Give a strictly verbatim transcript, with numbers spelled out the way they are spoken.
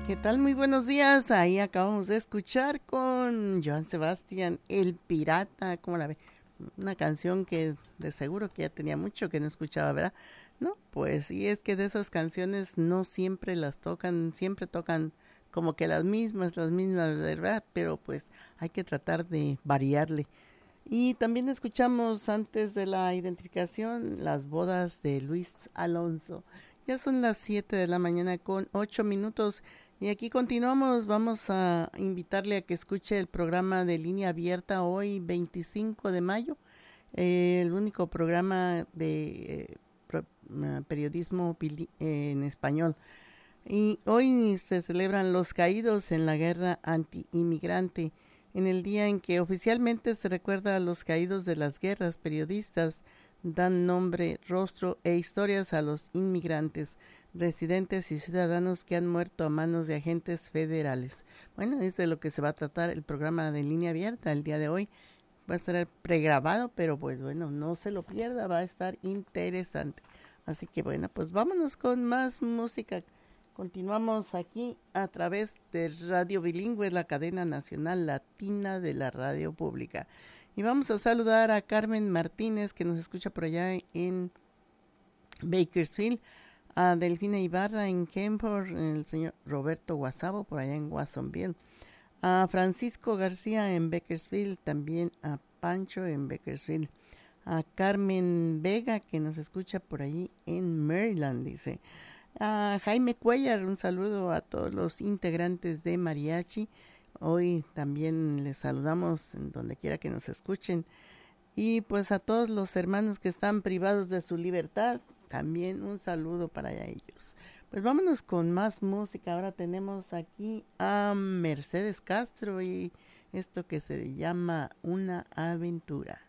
¿Qué tal? Muy buenos días. Ahí acabamos de escuchar con Joan Sebastián, El Pirata, ¿cómo la ve? Una canción que de seguro que ya tenía mucho que no escuchaba, ¿verdad? No, pues sí, es que de esas canciones no siempre las tocan, siempre tocan como que las mismas, las mismas, ¿verdad? Pero pues hay que tratar de variarle. Y también escuchamos antes de la identificación las bodas de Luis Alonso. Ya son las siete de la mañana con ocho minutos y aquí continuamos. Vamos a invitarle a que escuche el programa de línea abierta hoy veinticinco de mayo, eh, el único programa de eh, pro, uh, periodismo pili, eh, en español. Y hoy se celebran los caídos en la guerra anti-inmigrante, en el día en que oficialmente se recuerda a los caídos de las guerras. Periodistas dan nombre, rostro e historias a los inmigrantes, residentes y ciudadanos que han muerto a manos de agentes federales. Bueno, es de lo que se va a tratar el programa de línea abierta el día de hoy. Va a estar pregrabado, pero pues bueno, no se lo pierda, va a estar interesante. Así que bueno, pues vámonos con más música. Continuamos aquí a través de Radio Bilingüe, la cadena nacional latina de la radio pública. Y vamos a saludar a Carmen Martínez, que nos escucha por allá en Bakersfield, a Delfina Ibarra en Kemper, el señor Roberto Guasabo por allá en Watsonville, a Francisco García en Bakersfield, también a Pancho en Bakersfield, a Carmen Vega, que nos escucha por allí en Maryland, dice. A Jaime Cuellar, un saludo a todos los integrantes de Mariachi. Hoy también les saludamos en donde quiera que nos escuchen. Y pues a todos los hermanos que están privados de su libertad, también un saludo para ellos. Pues vámonos con más música. Ahora tenemos aquí a Mercedes Castro y esto que se llama Una Aventura.